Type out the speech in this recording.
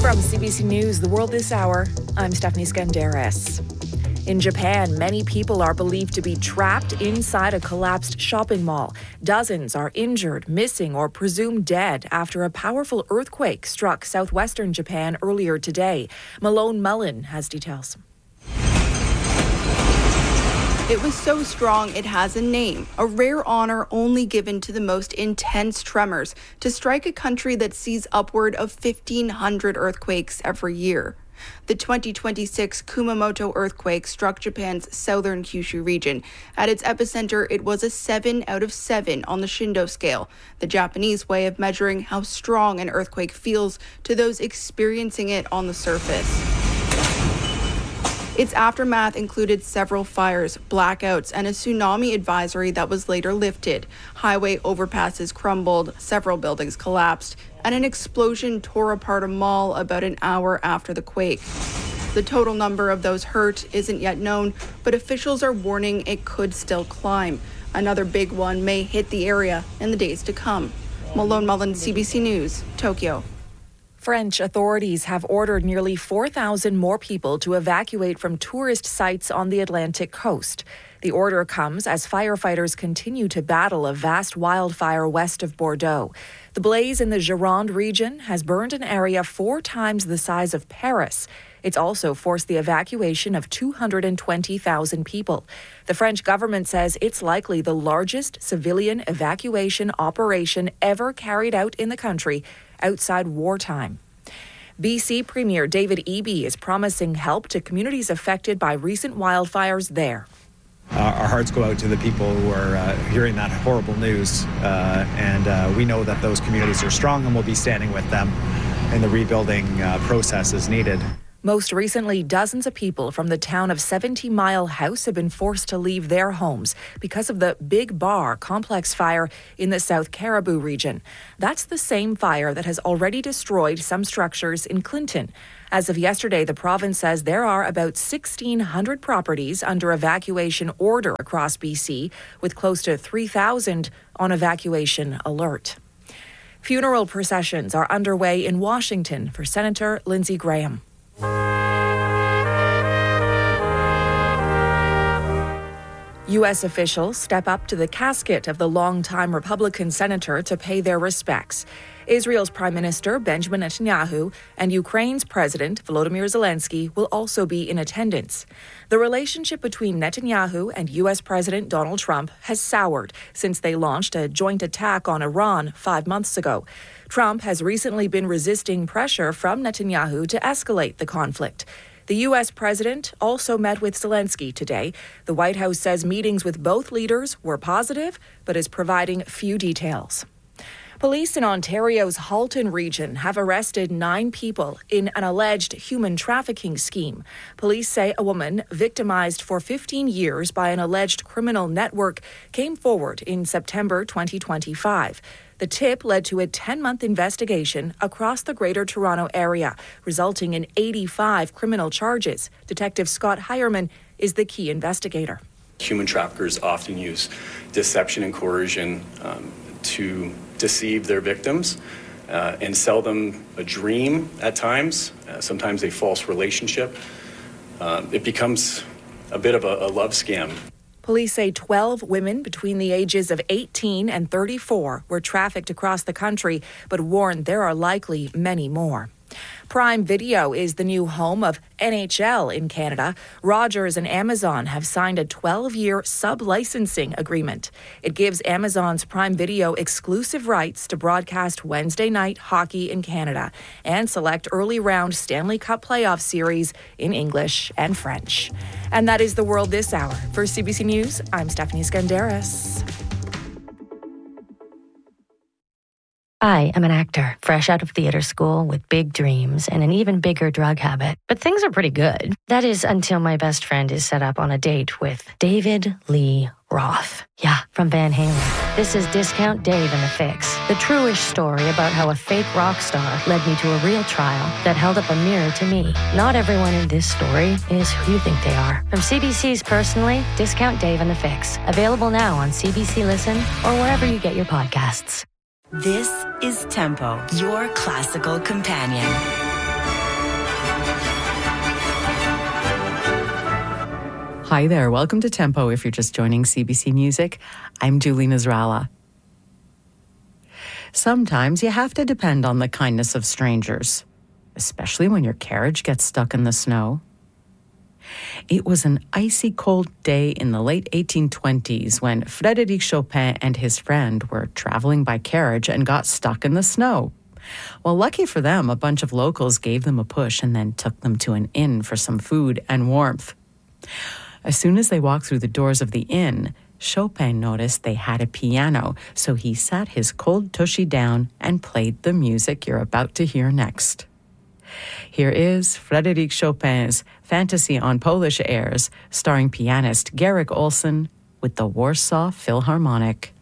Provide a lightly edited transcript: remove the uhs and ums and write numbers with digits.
From CBC News, The World This Hour, I'm Stephanie Skandaris. In Japan, many people are believed to be trapped inside a collapsed shopping mall. Dozens are injured, missing, or presumed dead after a powerful earthquake struck southwestern Japan earlier today. Malone Mullen has details. It was so strong it has a name, a rare honor only given to the most intense tremors to strike a country that sees upward of 1,500 earthquakes every year. The 2026 Kumamoto earthquake struck Japan's southern Kyushu region. At its epicenter, it was a 7 out of 7 on the Shindo scale, the Japanese way of measuring how strong an earthquake feels to those experiencing it on the surface. Its aftermath included several fires, blackouts, and a tsunami advisory that was later lifted. Highway overpasses crumbled, several buildings collapsed, and an explosion tore apart a mall about an hour after the quake. The total number of those hurt isn't yet known, but officials are warning it could still climb. Another big one may hit the area in the days to come. Malone Mullen, CBC News, Tokyo. French authorities have ordered nearly 4,000 more people to evacuate from tourist sites on the Atlantic coast. The order comes as firefighters continue to battle a vast wildfire west of Bordeaux. The blaze in the Gironde region has burned an area 4 times the size of Paris. It's also forced the evacuation of 220,000 people. The French government says it's likely the largest civilian evacuation operation ever carried out in the country outside wartime. BC Premier David Eby is promising help to communities affected by recent wildfires there. Our hearts go out to the people who are hearing that horrible news, and we know that those communities are strong and we'll be standing with them in the rebuilding process as needed. Most recently, dozens of people from the town of 70 Mile House have been forced to leave their homes because of the Big Bar complex fire in the South Caribou region. That's the same fire that has already destroyed some structures in Clinton. As of yesterday, the province says there are about 1,600 properties under evacuation order across BC, with close to 3,000 on evacuation alert. Funeral processions are underway in Washington for Senator Lindsey Graham. U.S. officials step up to the casket of the longtime Republican senator to pay their respects. Israel's Prime Minister Benjamin Netanyahu and Ukraine's President Volodymyr Zelensky will also be in attendance. The relationship between Netanyahu and U.S. President Donald Trump has soured since they launched a joint attack on Iran 5 months ago. Trump has recently been resisting pressure from Netanyahu to escalate the conflict. The U.S. president also met with Zelensky today. The White House says meetings with both leaders were positive, but is providing few details. Police in Ontario's Halton region have arrested 9 people in an alleged human trafficking scheme. Police say a woman victimized for 15 years by an alleged criminal network came forward in September 2025. The tip led to a 10-month investigation across the Greater Toronto area, resulting in 85 criminal charges. Detective Scott Heyerman is the key investigator. Human traffickers often use deception and coercion to deceive their victims and sell them a dream at times, sometimes a false relationship. It becomes a bit of a love scam. Police say 12 women between the ages of 18 and 34 were trafficked across the country, but warn there are likely many more. Prime Video is the new home of NHL in Canada. Rogers and Amazon have signed a 12-year sub-licensing agreement. It gives Amazon's Prime Video exclusive rights to broadcast Wednesday night hockey in Canada and select early round Stanley Cup playoff series in English and French. And that is The World This Hour. For CBC News, I'm Stephanie Skandaris. I am an actor, fresh out of theater school with big dreams and an even bigger drug habit. But things are pretty good. That is until my best friend is set up on a date with David Lee Roth. Yeah, from Van Halen. This is Discount Dave and the Fix, the true-ish story about how a fake rock star led me to a real trial that held up a mirror to me. Not everyone in this story is who you think they are. From CBC's Personally, Discount Dave and the Fix. Available now on CBC Listen or wherever you get your podcasts. This is Tempo, your classical companion. Hi there. Welcome to Tempo. If you're just joining CBC Music, I'm Julie Nasrallah. Sometimes you have to depend on the kindness of strangers, especially when your carriage gets stuck in the snow. It was an icy cold day in the late 1820s when Frédéric Chopin and his friend were traveling by carriage and got stuck in the snow. Well, lucky for them, a bunch of locals gave them a push and then took them to an inn for some food and warmth. As soon as they walked through the doors of the inn, Chopin noticed they had a piano, so he sat his cold tushy down and played the music you're about to hear next. Here is Frédéric Chopin's Fantasy on Polish Airs, starring pianist Garrick Olson with the Warsaw Philharmonic.